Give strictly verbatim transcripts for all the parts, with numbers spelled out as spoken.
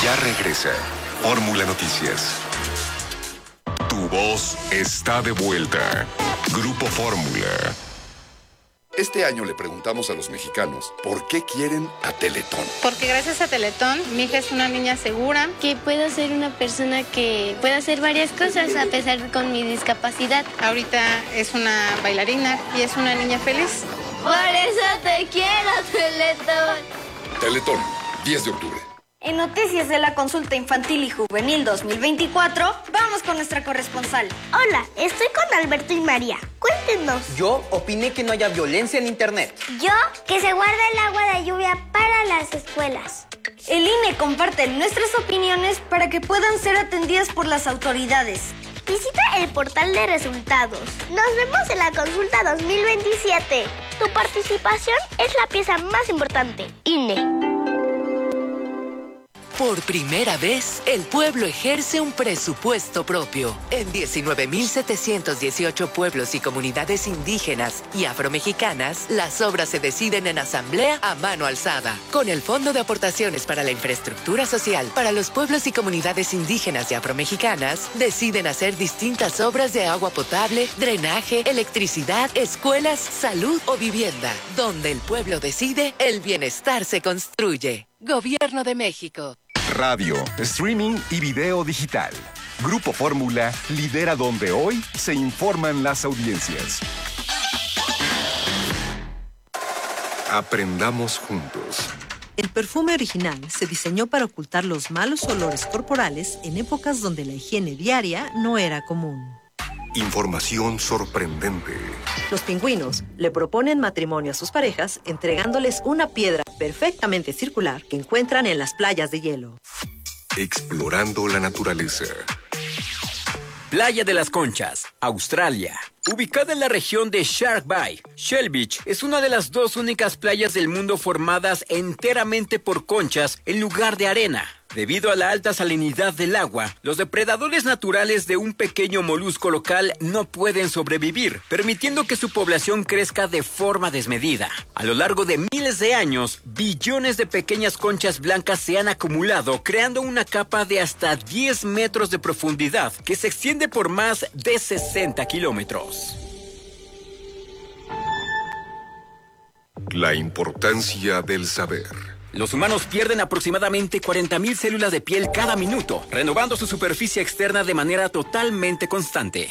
Ya regresa Fórmula Noticias. Tu voz está de vuelta. Grupo Fórmula. Este año le preguntamos a los mexicanos por qué quieren a Teletón. Porque gracias a Teletón, mi hija es una niña segura. Que puedo ser una persona que puede hacer varias cosas a pesar de con mi discapacidad. Ahorita es una bailarina y es una niña feliz. Por eso te quiero, Teletón. Teletón, diez de octubre. En noticias de la consulta infantil y juvenil dos mil veinticuatro, vamos con nuestra corresponsal. Hola, estoy con Alberto y María. Cuéntenos. Yo opiné que no haya violencia en internet. Yo, que se guarda el agua de lluvia para las escuelas. El I N E comparte nuestras opiniones para que puedan ser atendidas por las autoridades. Visita el portal de resultados. Nos vemos en la consulta dos mil veintisiete. Tu participación es la pieza más importante. I N E. Por primera vez, el pueblo ejerce un presupuesto propio. En diecinueve mil setecientos dieciocho pueblos y comunidades indígenas y afromexicanas, las obras se deciden en asamblea a mano alzada. Con el Fondo de Aportaciones para la Infraestructura Social para los pueblos y comunidades indígenas y afromexicanas, deciden hacer distintas obras de agua potable, drenaje, electricidad, escuelas, salud o vivienda. Donde el pueblo decide, el bienestar se construye. Gobierno de México. Radio, streaming y video digital. Grupo Fórmula lidera donde hoy se informan las audiencias. Aprendamos juntos. El perfume original se diseñó para ocultar los malos olores corporales en épocas donde la higiene diaria no era común. Información sorprendente. Los pingüinos le proponen matrimonio a sus parejas entregándoles una piedra perfectamente circular que encuentran en las playas de hielo. Explorando la naturaleza. Playa de las Conchas, Australia. Ubicada en la región de Shark Bay, Shell Beach es una de las dos únicas playas del mundo formadas enteramente por conchas en lugar de arena. Debido a la alta salinidad del agua, los depredadores naturales de un pequeño molusco local no pueden sobrevivir, permitiendo que su población crezca de forma desmedida. A lo largo de miles de años, billones de pequeñas conchas blancas se han acumulado, creando una capa de hasta diez metros de profundidad que se extiende por más de sesenta kilómetros. La importancia del saber. Los humanos pierden aproximadamente cuarenta mil células de piel cada minuto, renovando su superficie externa de manera totalmente constante.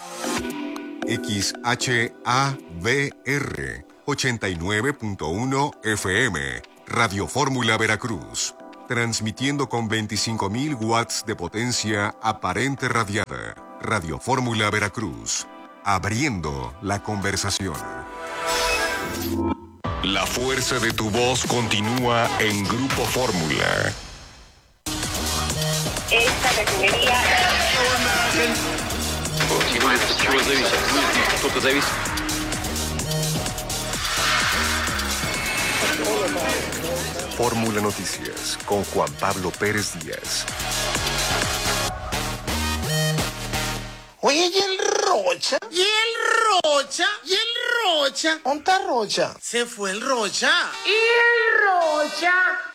X H A V R ochenta y nueve punto uno F M, Radio Fórmula Veracruz, transmitiendo con veinticinco mil watts de potencia aparente radiada. Radio Fórmula Veracruz, abriendo la conversación. La fuerza de tu voz continúa en Grupo Fórmula. Esta refinería... Fórmula Noticias con Juan Pablo Pérez Díaz. Oye, ¿y el Rocha? ¿Y el Rocha? ¿Y el Rocha? ¿Dónde está Rocha? Se fue el Rocha. ¿Y el Rocha?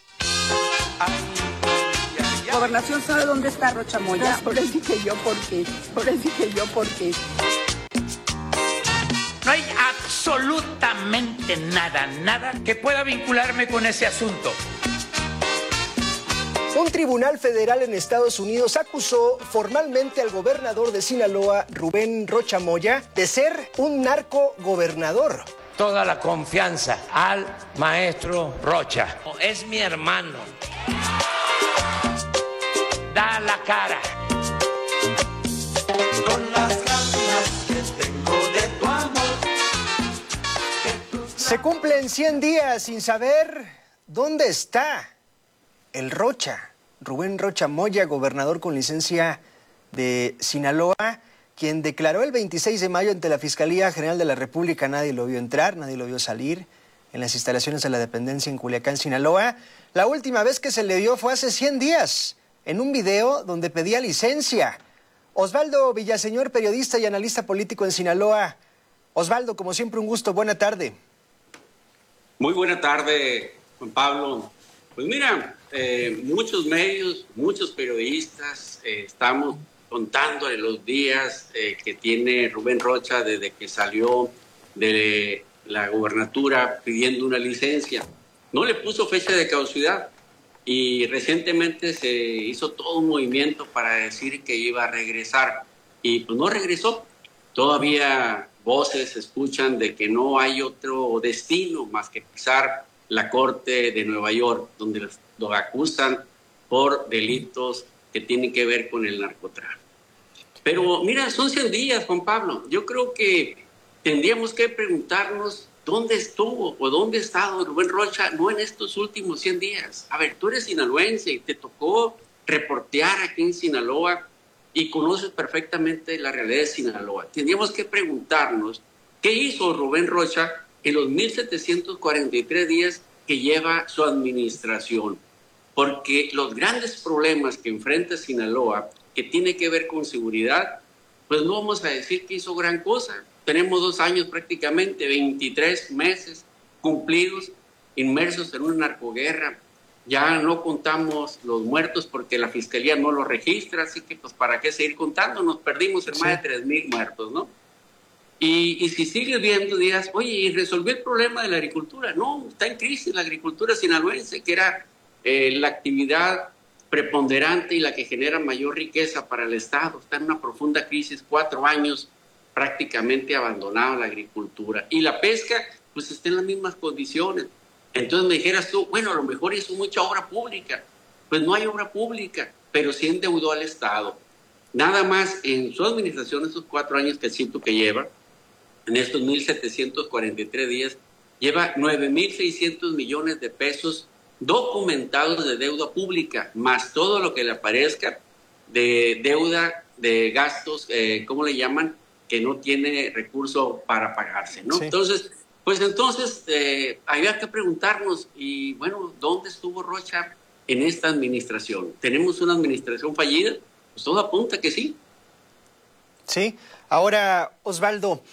Gobernación sabe dónde está Rocha Moya. Por eso dije yo por qué. Por eso dije yo por qué. No hay absolutamente nada, nada que pueda vincularme con ese asunto. Un tribunal federal en Estados Unidos acusó formalmente al gobernador de Sinaloa, Rubén Rocha Moya, de ser un narcogobernador. Toda la confianza al maestro Rocha. Es mi hermano. Da la cara. Con las ganas que tengo de tu amor. Se cumplen cien días sin saber dónde está el Rocha, Rubén Rocha Moya, gobernador con licencia de Sinaloa, quien declaró el veintiséis de mayo ante la Fiscalía General de la República. Nadie lo vio entrar, nadie lo vio salir en las instalaciones de la dependencia en Culiacán, Sinaloa. La última vez que se le vio fue hace cien días, en un video donde pedía licencia. Osvaldo Villaseñor, periodista y analista político en Sinaloa. Osvaldo, como siempre, un gusto. Buena tarde. Muy buena tarde, Juan Pablo. Pues mira, eh, muchos medios, muchos periodistas eh, estamos contándole los días eh, que tiene Rubén Rocha desde que salió de la gobernatura pidiendo una licencia. No le puso fecha de caducidad y recientemente se hizo todo un movimiento para decir que iba a regresar y pues no regresó. Todavía voces se escuchan de que no hay otro destino más que pisar la Corte de Nueva York, donde lo acusan por delitos que tienen que ver con el narcotráfico. Pero mira, son cien días, Juan Pablo. Yo creo que tendríamos que preguntarnos dónde estuvo o dónde ha estado Rubén Rocha, no en estos últimos cien días. A ver, tú eres sinaloense y te tocó reportear aquí en Sinaloa y conoces perfectamente la realidad de Sinaloa. Tendríamos que preguntarnos qué hizo Rubén Rocha en los mil setecientos cuarenta y tres días que lleva su administración. Porque los grandes problemas que enfrenta Sinaloa, que tiene que ver con seguridad, pues no vamos a decir que hizo gran cosa. Tenemos dos años prácticamente, veintitrés meses cumplidos, inmersos en una narcoguerra. Ya no contamos los muertos porque la Fiscalía no los registra, así que pues para qué seguir contando, nos perdimos en sí. Más de tres mil muertos, ¿no? Y, y si sigues viendo, dirás, oye, ¿y resolvió el problema de la agricultura? No, está en crisis la agricultura sinaloense, que era eh, la actividad preponderante y la que genera mayor riqueza para el Estado. Está en una profunda crisis, cuatro años prácticamente abandonada la agricultura. Y la pesca, pues está en las mismas condiciones. Entonces me dijeras tú, bueno, a lo mejor hizo mucha obra pública. Pues no hay obra pública, pero sí endeudó al Estado. Nada más en su administración, esos cuatro años que siento que lleva, en estos mil setecientos cuarenta y tres días, lleva nueve mil seiscientos millones de pesos documentados de deuda pública, más todo lo que le aparezca de deuda, de gastos, eh, ¿cómo le llaman? Que no tiene recurso para pagarse, ¿no? Sí. Entonces, pues entonces eh, había que preguntarnos, y bueno, ¿dónde estuvo Rocha en esta administración? ¿Tenemos una administración fallida? Pues todo apunta que sí. Sí. Ahora, Osvaldo,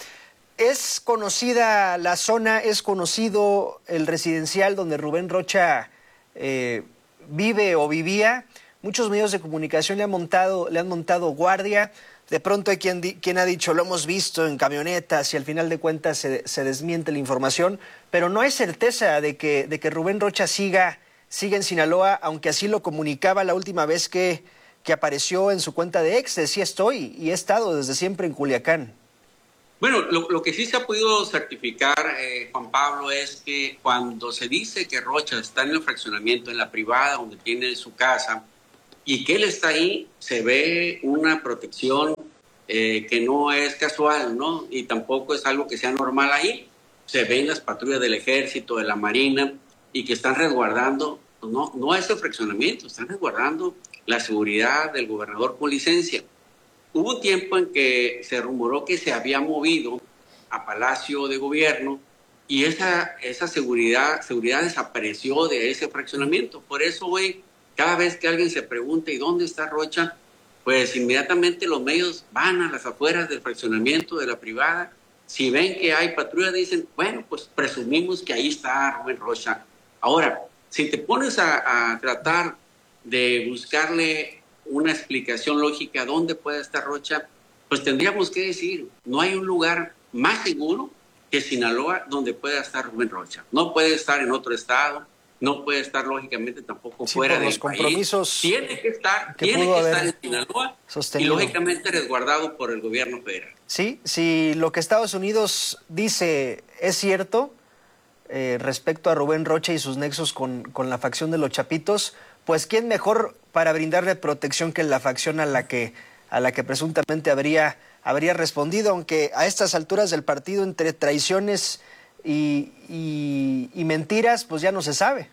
¿es conocida la zona, es conocido el residencial donde Rubén Rocha eh, vive o vivía? Muchos medios de comunicación le han montado, le han montado guardia. De pronto hay quien, quien ha dicho, lo hemos visto en camionetas y al final de cuentas se, se desmiente la información, pero no hay certeza de que, de que Rubén Rocha siga, siga en Sinaloa, aunque así lo comunicaba la última vez que, que apareció en su cuenta de ex. Decía, estoy y he estado desde siempre en Culiacán. Bueno, lo, lo que sí se ha podido certificar, eh, Juan Pablo, es que cuando se dice que Rocha está en el fraccionamiento, en la privada, donde tiene su casa, y que él está ahí, se ve una protección eh, que no es casual, ¿no? Y tampoco es algo que sea normal ahí. Se ven las patrullas del Ejército, de la Marina, y que están resguardando, pues no, no ese fraccionamiento, están resguardando la seguridad del gobernador con licencia. Hubo un tiempo en que se rumoró que se había movido a Palacio de Gobierno y esa, esa seguridad, seguridad desapareció de ese fraccionamiento. Por eso, güey, cada vez que alguien se pregunta, ¿y dónde está Rocha? Pues inmediatamente los medios van a las afueras del fraccionamiento de la privada. Si ven que hay patrulla, dicen, bueno, pues presumimos que ahí está Rubén Rocha. Ahora, si te pones a, a tratar de buscarle una explicación lógica dónde puede estar Rocha, pues tendríamos que decir, no hay un lugar más seguro que Sinaloa donde pueda estar Rubén Rocha. No puede estar en otro estado, no puede estar lógicamente tampoco sí, fuera del compromisos país. Tiene que estar, que tiene que estar en Sinaloa sostenido. Y lógicamente resguardado por el gobierno federal. Sí, si lo que Estados Unidos dice es cierto eh, respecto a Rubén Rocha y sus nexos con, con la facción de los Chapitos, pues ¿quién mejor para brindarle protección que la facción a la que, a la que presuntamente habría, habría respondido? Aunque a estas alturas del partido, entre traiciones y, y, y mentiras, pues ya no se sabe.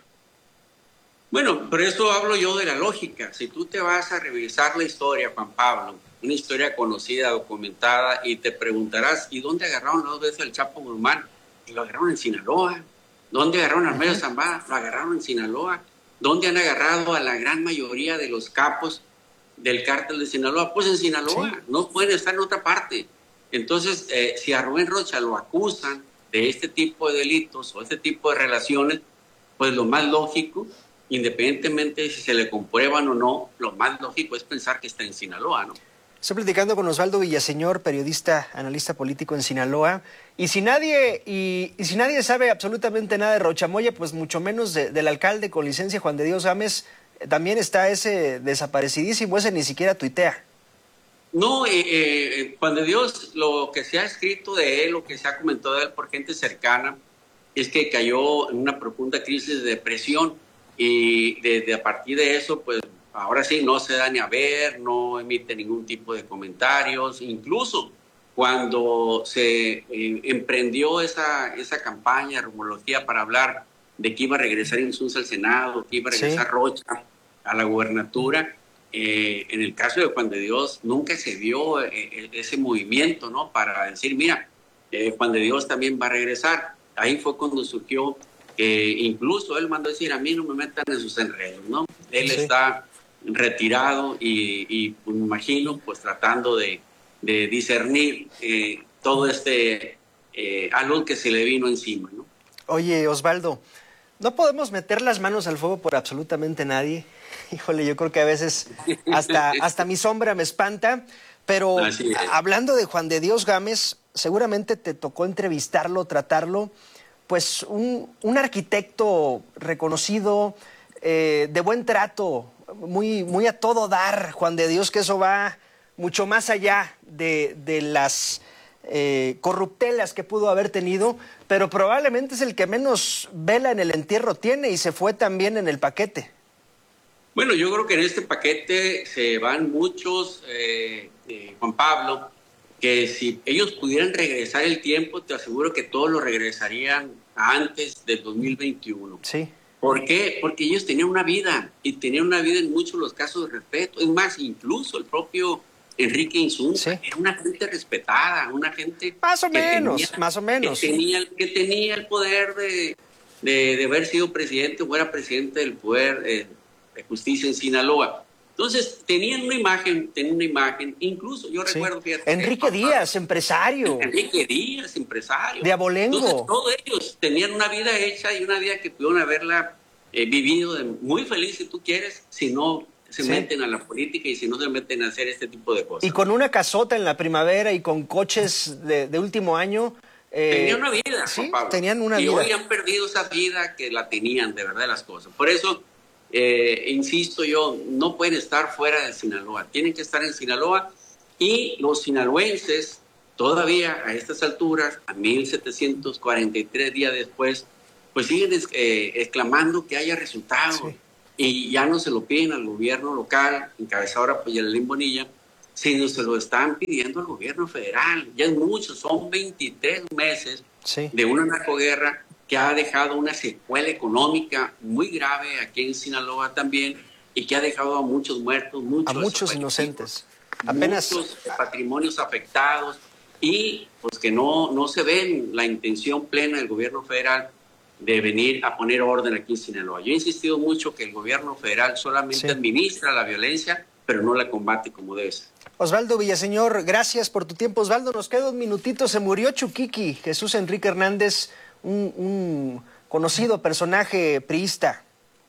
Bueno, por eso hablo yo de la lógica. Si tú te vas a revisar la historia, Juan Pablo, una historia conocida, documentada, y te preguntarás, ¿y dónde agarraron dos veces al Chapo Guzmán? Y lo agarraron en Sinaloa. ¿Dónde agarraron al Mayo Zambada? Lo agarraron en Sinaloa. ¿Dónde han agarrado a la gran mayoría de los capos del cártel de Sinaloa? Pues en Sinaloa, sí. No pueden estar en otra parte. Entonces, eh, si a Rubén Rocha lo acusan de este tipo de delitos o este tipo de relaciones, pues lo más lógico independientemente de si se le comprueban o no, lo más lógico es pensar que está en Sinaloa, ¿no? Estoy platicando con Osvaldo Villaseñor, periodista, analista político en Sinaloa, y si nadie y, y si nadie sabe absolutamente nada de Rocha Moya, pues mucho menos de, del alcalde con licencia Juan de Dios Gámez, eh, también está ese desaparecidísimo, ese ni siquiera tuitea. No, eh, eh, Juan de Dios, lo que se ha escrito de él, lo que se ha comentado de él por gente cercana, es que cayó en una profunda crisis de depresión y desde a partir de eso, pues ahora sí, no se da ni a ver, no emite ningún tipo de comentarios. Incluso cuando se eh, emprendió esa, esa campaña, rumorología, para hablar de que iba a regresar Insunza al Senado, que iba a regresar sí. Rocha a la gubernatura, eh, en el caso de Juan de Dios nunca se vio eh, ese movimiento, ¿no? Para decir, mira, eh, Juan de Dios también va a regresar. Ahí fue cuando surgió, eh, incluso él mandó a decir, a mí no me metan en sus enredos, ¿no? Él sí. está retirado y, y pues, me imagino pues tratando de, de discernir eh, todo este eh, algo que se le vino encima, ¿no? Oye, Osvaldo, ¿no podemos meter las manos al fuego por absolutamente nadie? Híjole, yo creo que a veces hasta, hasta mi sombra me espanta, pero hablando de Juan de Dios Gámez, seguramente te tocó entrevistarlo, tratarlo, pues un, un arquitecto reconocido, eh, de buen trato, Muy, muy a todo dar, Juan de Dios, que eso va mucho más allá de, de las eh, corruptelas que pudo haber tenido, pero probablemente es el que menos vela en el entierro tiene y se fue también en el paquete. Bueno, yo creo que en este paquete se van muchos, eh, eh, Juan Pablo, que si ellos pudieran regresar el tiempo, te aseguro que todos lo regresarían antes del dos mil veintiuno. Sí. ¿Por qué? Porque ellos tenían una vida, y tenían una vida en muchos de los casos de respeto. Es más, incluso el propio Enrique Insunza sí. era una gente respetada, una gente... Más o menos, tenía, más o menos. Que, sí. tenía, que tenía el poder de, de, de haber sido presidente o era presidente del poder eh, de justicia en Sinaloa. Entonces, tenían una imagen, tenían una imagen, incluso yo sí. recuerdo... Fíjate, Enrique que, Díaz, papá, empresario. Enrique Díaz, empresario. De Abolengo. Entonces, todos ellos tenían una vida hecha y una vida que pudieron haberla eh, vivido de, muy feliz, si tú quieres, si no se sí. meten a la política y si no se meten a hacer este tipo de cosas. Y con una casota en la primavera y con coches de, de último año... Eh, tenían una vida, sí, Pablo. Tenían una y vida. Y hoy han perdido esa vida que la tenían, de verdad, las cosas. Por eso... Eh, insisto yo, no pueden estar fuera de Sinaloa, tienen que estar en Sinaloa, y los sinaloenses todavía a estas alturas, a mil setecientos cuarenta y tres días después, pues siguen eh, exclamando que haya resultados, sí. y ya no se lo piden al gobierno local, encabezado ahora por Yelelín Bonilla, sino se lo están pidiendo al gobierno federal. Ya es mucho, son veintitrés meses sí. de una narcoguerra que ha dejado una secuela económica muy grave aquí en Sinaloa también, y que ha dejado a muchos muertos, muchos, a muchos inocentes, apenas muchos patrimonios afectados, y pues que no, no se ven la intención plena del gobierno federal de venir a poner orden aquí en Sinaloa. Yo he insistido mucho que el gobierno federal solamente sí. administra la violencia, pero no la combate como debe ser. Osvaldo Villaseñor, gracias por tu tiempo. Osvaldo, nos queda un minutito. Se murió Chuquiqui, Jesús Enrique Hernández, Un, un conocido personaje priista.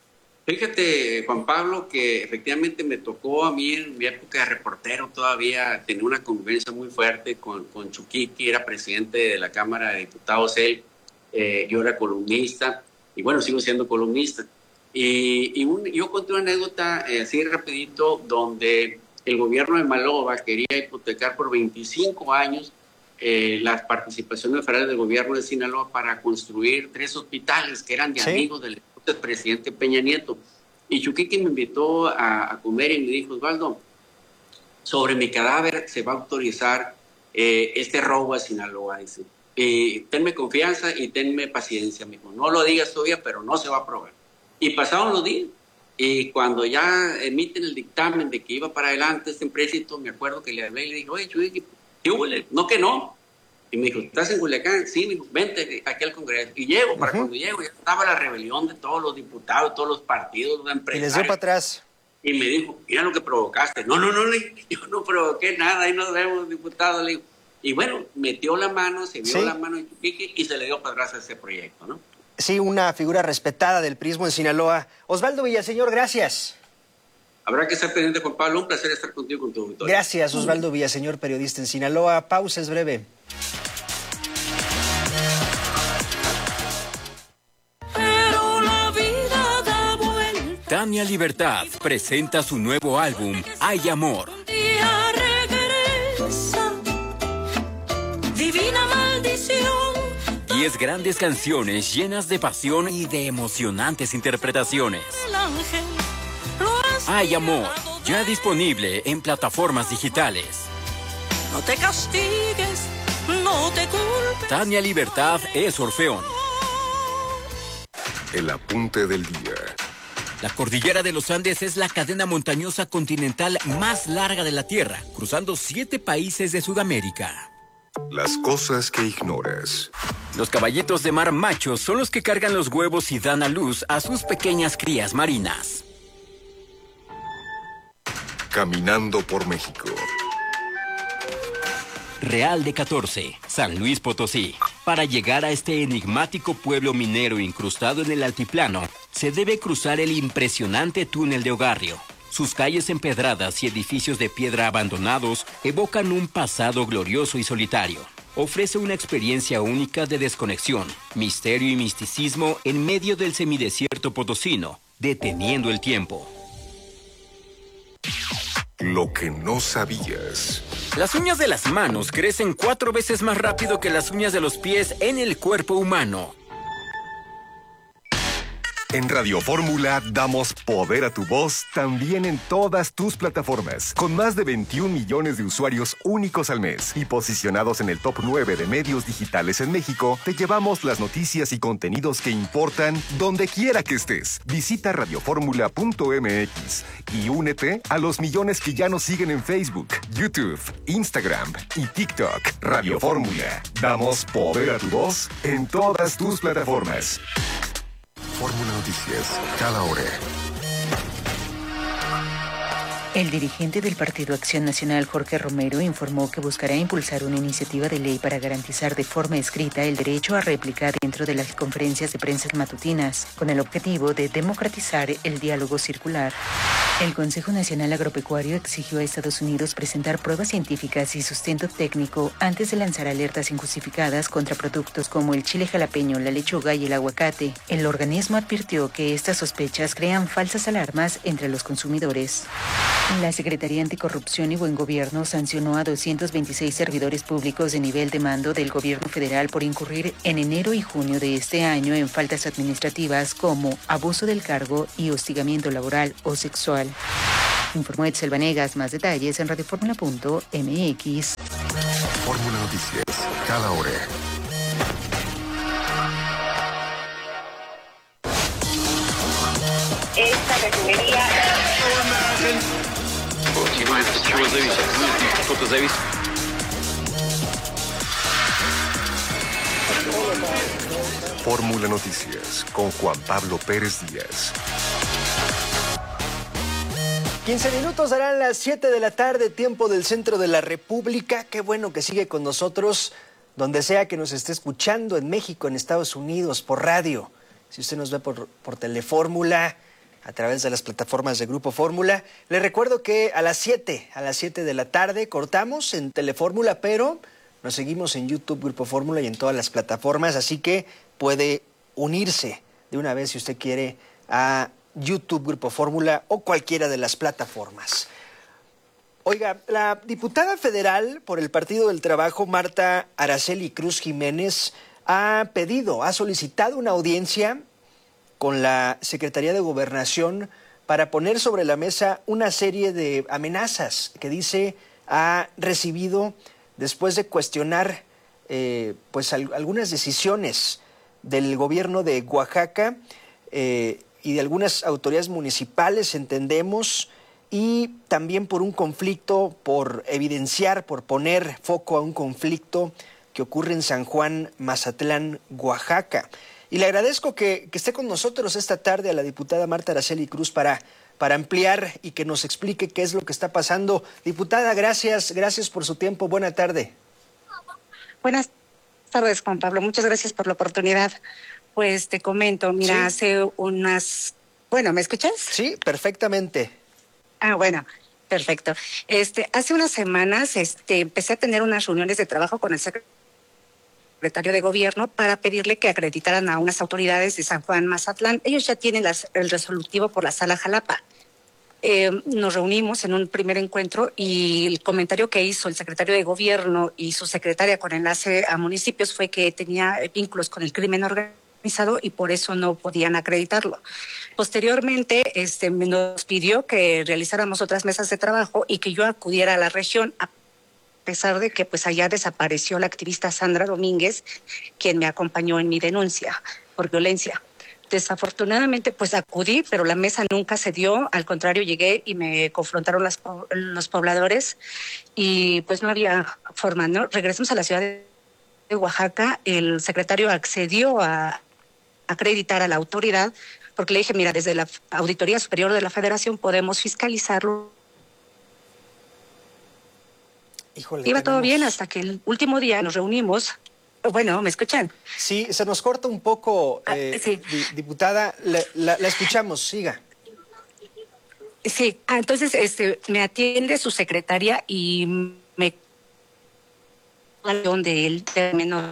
Fíjate, Juan Pablo, que efectivamente me tocó a mí en mi época de reportero todavía tener una convivencia muy fuerte con, con Chuquiqui. Era presidente de la Cámara de Diputados él, eh, yo era columnista, y bueno, sigo siendo columnista. Y, y un, yo conté una anécdota eh, así rapidito, donde el gobierno de Maloba quería hipotecar por veinticinco años Eh, las participaciones federales del gobierno de Sinaloa para construir tres hospitales que eran de ¿sí? amigos del presidente Peña Nieto. Y Chuquiqui me invitó a, a comer y me dijo, Osvaldo, sobre mi cadáver se va a autorizar eh, este robo a Sinaloa. Dice, eh, tenme confianza y tenme paciencia. Me dijo, no lo digas todavía, pero no se va a aprobar. Y pasaron los días. Y cuando ya emiten el dictamen de que iba para adelante este empréstito, me acuerdo que le hablé y le dije, oye, Chuquiqui, no que no. Y me dijo, ¿estás en Culiacán? Sí, me dijo, vente aquí al Congreso. Y llego, para uh-huh. cuando llego, ya estaba la rebelión de todos los diputados, todos los partidos, los empresarios. Y les dio para atrás. Y me dijo, mira lo que provocaste. No, no, no, le, yo no provoqué nada, ahí nos vemos, diputados. Le digo. Y bueno, metió la mano, se vio ¿sí? la mano en Chuquiqui y se le dio para atrás a ese proyecto, ¿no? Sí, una figura respetada del prismo en Sinaloa. Osvaldo Villaseñor, gracias. Habrá que estar pendiente, Juan Pablo. Un placer estar contigo con tu auditorio. Gracias, Osvaldo Villaseñor, periodista en Sinaloa. Pausa, es breve. Tania Libertad presenta su nuevo álbum, Hay Amor. Divina maldición. Diez grandes canciones llenas de pasión y de emocionantes interpretaciones. Hay Amor, ya disponible en plataformas digitales. No te castigues, no te culpes. Tania Libertad es Orfeón. El apunte del día. La cordillera de los Andes es la cadena montañosa continental más larga de la Tierra, cruzando siete países de Sudamérica. Las cosas que ignoras. Los caballitos de mar machos son los que cargan los huevos y dan a luz a sus pequeñas crías marinas. Caminando por México. Real de catorce, San Luis Potosí. Para llegar a este enigmático pueblo minero incrustado en el altiplano, se debe cruzar el impresionante túnel de Ogarrio. Sus calles empedradas y edificios de piedra abandonados evocan un pasado glorioso y solitario. Ofrece una experiencia única de desconexión, misterio y misticismo en medio del semidesierto potosino, deteniendo el tiempo. Lo que no sabías. Las uñas de las manos crecen cuatro veces más rápido que las uñas de los pies en el cuerpo humano. En Radio Fórmula damos poder a tu voz también en todas tus plataformas. Con más de veintiún millones de usuarios únicos al mes y posicionados en el top nueve de medios digitales en México, te llevamos las noticias y contenidos que importan donde quiera que estés. Visita radioformula punto m x y únete a los millones que ya nos siguen en Facebook, YouTube, Instagram y TikTok. Radio Fórmula. Damos poder a tu voz en todas tus plataformas. Fórmula Noticias, cada hora. El dirigente del Partido Acción Nacional, Jorge Romero, informó que buscará impulsar una iniciativa de ley para garantizar de forma escrita el derecho a réplica dentro de las conferencias de prensa matutinas, con el objetivo de democratizar el diálogo circular. El Consejo Nacional Agropecuario exigió a Estados Unidos presentar pruebas científicas y sustento técnico antes de lanzar alertas injustificadas contra productos como el chile jalapeño, la lechuga y el aguacate. El organismo advirtió que estas sospechas crean falsas alarmas entre los consumidores. La Secretaría Anticorrupción y Buen Gobierno sancionó a doscientos veintiséis servidores públicos de nivel de mando del gobierno federal por incurrir en enero y junio de este año en faltas administrativas como abuso del cargo y hostigamiento laboral o sexual. Informó Edsel Vanegas. Más detalles en radioformula punto m x. Fórmula Noticias, cada hora. Esta refinería... Fórmula Noticias con Juan Pablo Pérez Díaz. quince minutos darán las siete de la tarde, tiempo del centro de la República. Qué bueno que sigue con nosotros, donde sea que nos esté escuchando, en México, en Estados Unidos, por radio. Si usted nos ve por, por Telefórmula, a través de las plataformas de Grupo Fórmula. Les recuerdo que a las siete, a las siete de la tarde cortamos en Telefórmula, pero nos seguimos en YouTube Grupo Fórmula y en todas las plataformas, así que puede unirse de una vez si usted quiere a YouTube Grupo Fórmula o cualquiera de las plataformas. Oiga, la diputada federal por el Partido del Trabajo, Marta Araceli Cruz Jiménez, ha pedido, ha solicitado una audiencia con la Secretaría de Gobernación para poner sobre la mesa una serie de amenazas que dice ha recibido después de cuestionar eh, pues al, algunas decisiones del gobierno de Oaxaca eh, y de algunas autoridades municipales, entendemos, y también por un conflicto, por evidenciar, por poner foco a un conflicto que ocurre en San Juan, Mazatlán, Oaxaca. Y le agradezco que, que esté con nosotros esta tarde a la diputada Marta Araceli Cruz para, para ampliar y que nos explique qué es lo que está pasando. Diputada, gracias, gracias por su tiempo. Buena tarde. Buenas tardes, Juan Pablo. Muchas gracias por la oportunidad. Pues te comento, mira, Sí. hace unas... Bueno, ¿me escuchas? Sí, perfectamente. Ah, bueno, perfecto. Este, hace unas semanas este, empecé a tener unas reuniones de trabajo con el secretario de Gobierno para pedirle que acreditaran a unas autoridades de San Juan Mazatlán. Ellos ya tienen las, el resolutivo por la Sala Jalapa. Eh, nos reunimos en un primer encuentro y el comentario que hizo el secretario de Gobierno y su secretaria con enlace a municipios fue que tenía vínculos con el crimen organizado y por eso no podían acreditarlo. Posteriormente, este, nos pidió que realizáramos otras mesas de trabajo y que yo acudiera a la región, a pesar de que pues allá desapareció la activista Sandra Domínguez, quien me acompañó en mi denuncia por violencia. Desafortunadamente, pues acudí, pero la mesa nunca se dio. Al contrario, llegué y me confrontaron las, los pobladores y pues no había forma, ¿no? Regresamos a la ciudad de Oaxaca. El secretario accedió a acreditar a la autoridad porque le dije, mira, desde la Auditoría Superior de la Federación podemos fiscalizarlo. Híjole, Iba tenemos... todo bien hasta que el último día nos reunimos. Bueno, ¿me escuchan? Sí, se nos corta un poco, eh, ah, sí. di, diputada. La, la, la escuchamos, siga. Sí, ah, entonces este, me atiende su secretaria y me de él terminó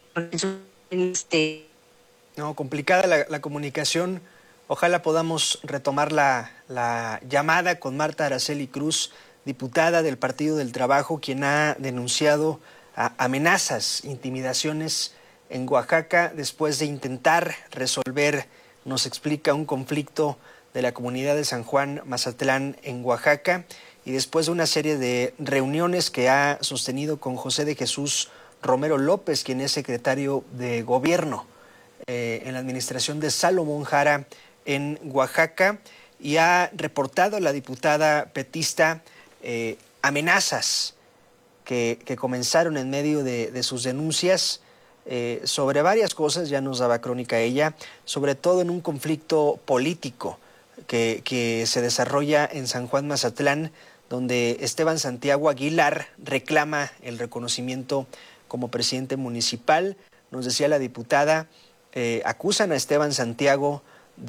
este no complicada la, la comunicación. Ojalá podamos retomar la, la llamada con Marta Araceli Cruz, diputada del Partido del Trabajo, quien ha denunciado a amenazas, intimidaciones en Oaxaca después de intentar resolver, nos explica, un conflicto de la comunidad de San Juan Mazatlán en Oaxaca y después de una serie de reuniones que ha sostenido con José de Jesús Romero López, quien es secretario de Gobierno eh, en la administración de Salomón Jara en Oaxaca, y ha reportado a la diputada petista eh, amenazas Que, que comenzaron en medio de, de sus denuncias eh, sobre varias cosas, ya nos daba crónica ella, sobre todo en un conflicto político que, que se desarrolla en San Juan Mazatlán, donde Esteban Santiago Aguilar reclama el reconocimiento como presidente municipal. Nos decía la diputada, eh, acusan a Esteban Santiago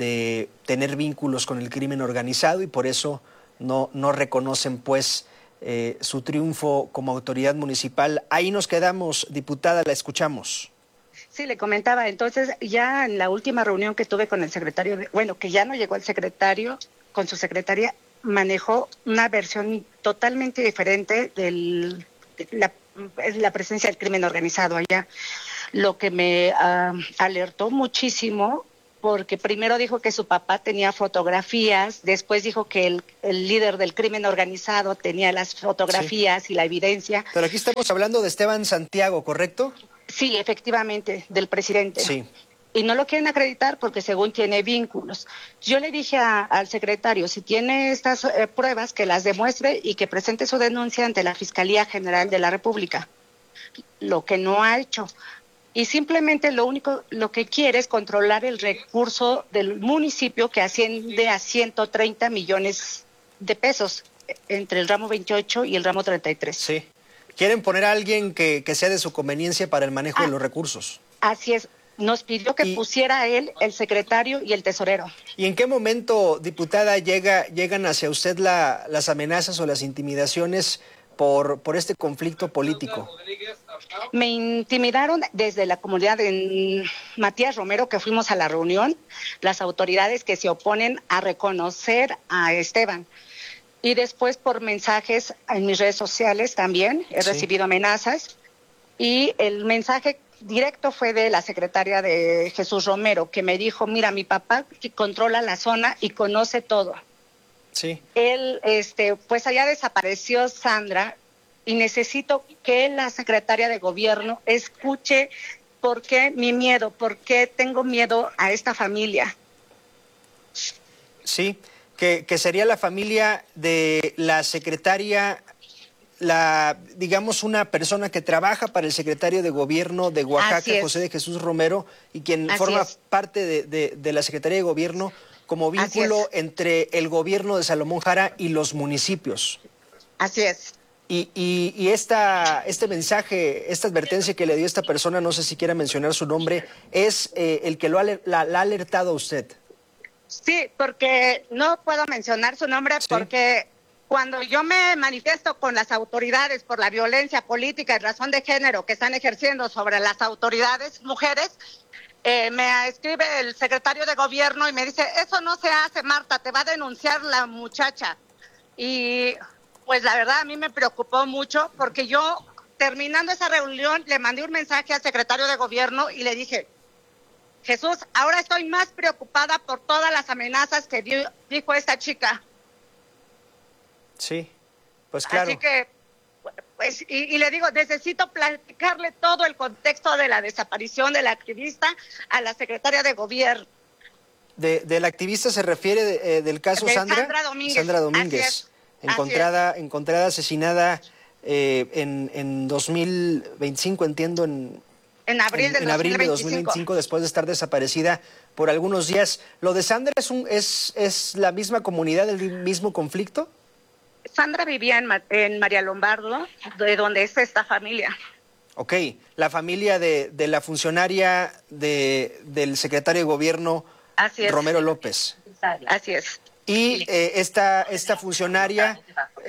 de tener vínculos con el crimen organizado y por eso no, no reconocen pues Eh, su triunfo como autoridad municipal. Ahí nos quedamos, diputada, la escuchamos. Sí, le comentaba, entonces ya en la última reunión que tuve con el secretario, de, bueno, que ya no llegó el secretario, con su secretaria, manejó una versión totalmente diferente de la, la presencia del crimen organizado allá, lo que me uh, alertó muchísimo, porque primero dijo que su papá tenía fotografías, después dijo que el, el líder del crimen organizado tenía las fotografías sí. y la evidencia. Pero aquí estamos hablando de Esteban Santiago, ¿correcto? Sí, efectivamente, del presidente. Sí. Y no lo quieren acreditar porque según tiene vínculos. Yo le dije a, al secretario, si tiene estas eh, pruebas, que las demuestre y que presente su denuncia ante la Fiscalía General de la República, lo que no ha hecho. Y simplemente lo único, lo que quiere es controlar el recurso del municipio que asciende a ciento treinta millones de pesos entre el ramo veintiocho y el ramo treinta y tres. Sí. Quieren poner a alguien que, que sea de su conveniencia para el manejo ah, de los recursos. Así es. Nos pidió que y, pusiera a él, el secretario y el tesorero. ¿Y en qué momento, diputada, llega, llegan hacia usted la, las amenazas o las intimidaciones por, por este conflicto político? Me intimidaron desde la comunidad de Matías Romero, que fuimos a la reunión, las autoridades que se oponen a reconocer a Esteban. Y después por mensajes en mis redes sociales también he sí. recibido amenazas. Y el mensaje directo fue de la secretaria de Jesús Romero, que me dijo, mira, mi papá controla la zona y conoce todo. Sí. Él, este, pues allá desapareció Sandra y necesito que la secretaria de Gobierno escuche por qué mi miedo, por qué tengo miedo a esta familia. Sí, que, que sería la familia de la secretaria, la, digamos, una persona que trabaja para el secretario de Gobierno de Oaxaca, José de Jesús Romero, y quien Así forma es. parte de, de, de la Secretaría de Gobierno como vínculo entre el gobierno de Salomón Jara y los municipios. Así es. Y, y, y esta, este mensaje, esta advertencia que le dio esta persona, no sé si quiera mencionar su nombre, es eh, el que lo ha, la, la ha alertado a usted. Sí, porque no puedo mencionar su nombre, ¿sí? Porque cuando yo me manifiesto con las autoridades por la violencia política y razón de género que están ejerciendo sobre las autoridades mujeres, eh, me escribe el secretario de gobierno y me dice, eso no se hace, Marta, te va a denunciar la muchacha. Y pues la verdad a mí me preocupó mucho porque yo, terminando esa reunión, le mandé un mensaje al secretario de gobierno y le dije, Jesús, ahora estoy más preocupada por todas las amenazas que dio, dijo esta chica. Sí, pues claro. Así que, pues, y, y le digo, necesito platicarle todo el contexto de la desaparición de la activista a la secretaria de gobierno. ¿De, de la activista se refiere de, eh, del caso de Sandra? Sandra Domínguez. Sandra Domínguez, Así es. encontrada, Así es. encontrada asesinada eh, en, en dos mil veinticinco, entiendo, en... En abril, en, en abril de dos mil veinticinco, después de estar desaparecida por algunos días. ¿Lo de Sandra es, un, es, es la misma comunidad, el mismo conflicto? Sandra vivía en, en María Lombardo, de donde es esta familia. Ok, la familia de, de la funcionaria de, del secretario de gobierno, Así es. Romero López. Así es. Y eh, esta, esta funcionaria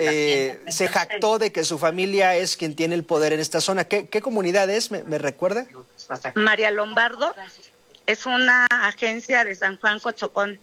eh, se jactó de que su familia es quien tiene el poder en esta zona. ¿Qué, qué comunidad es? ¿Me, me recuerda? María Lombardo es una agencia de San Juan Cochocón.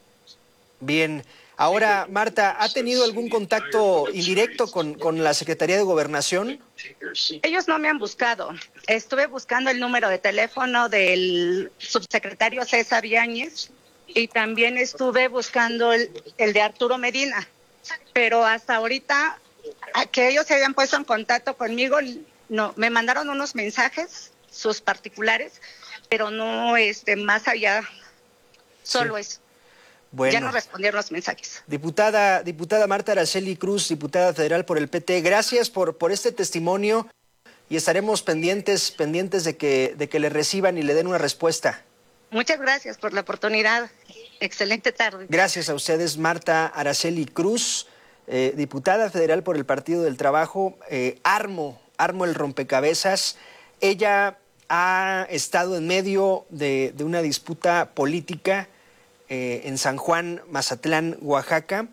Bien. Ahora, Marta, ¿ha tenido algún contacto indirecto con, con la Secretaría de Gobernación? Ellos no me han buscado. Estuve buscando el número de teléfono del subsecretario César Yáñez y también estuve buscando el, el de Arturo Medina. Pero hasta ahorita, a que ellos se habían puesto en contacto conmigo, no, me mandaron unos mensajes, sus particulares, pero no este, más allá, solo sí. Eso. Bueno, ya no respondieron los mensajes. Diputada, diputada Marta Araceli Cruz, diputada federal por el P T, gracias por, por este testimonio y estaremos pendientes, pendientes de que, de que le reciban y le den una respuesta. Muchas gracias por la oportunidad. Excelente tarde. Gracias a ustedes, Marta Araceli Cruz, eh, diputada federal por el Partido del Trabajo. Eh, armo, armo el rompecabezas. Ella ha estado en medio de, de una disputa política eh, en San Juan, Mazatlán, Oaxaca.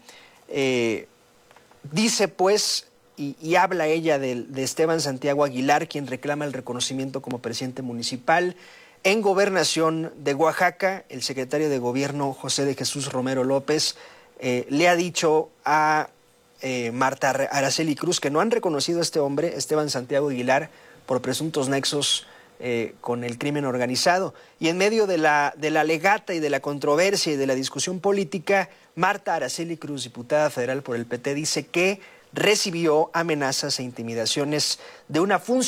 Eh, dice pues, y, y habla ella de, de Esteban Santiago Aguilar, quien reclama el reconocimiento como presidente municipal. En Gobernación de Oaxaca, el secretario de Gobierno, José de Jesús Romero López, eh, le ha dicho a eh, Marta Araceli Cruz que no han reconocido a este hombre, Esteban Santiago Aguilar, por presuntos nexos eh, con el crimen organizado. Y en medio de la, de la legata y de la controversia y de la discusión política, Marta Araceli Cruz, diputada federal por el P T, dice que recibió amenazas e intimidaciones de una funcionaria